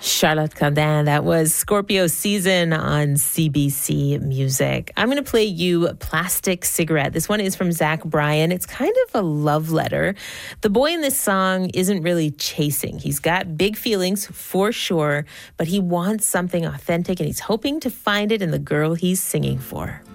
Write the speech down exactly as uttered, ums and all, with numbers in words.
Charlotte Cardin. That was Scorpio Season on C B C Music. I'm going to play you Plastic Cigarette. This one is from Zach Bryan. It's kind of a love letter. The boy in this song isn't really chasing. He's got big feelings for sure, but he wants something authentic and he's hoping to find it in the girl he's singing for.